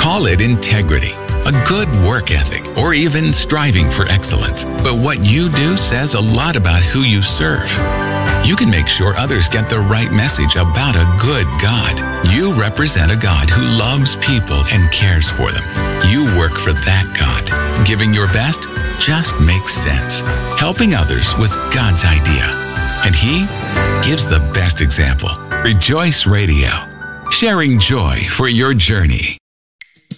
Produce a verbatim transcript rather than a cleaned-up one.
Call it integrity, a good work ethic, or even striving for excellence. But what you do says a lot about who you serve. You can make sure others get the right message about a good God. You represent a God who loves people and cares for them. You work for that God. Giving your best just makes sense. Helping others was God's idea, and He gives the best example. Rejoice Radio, sharing joy for your journey.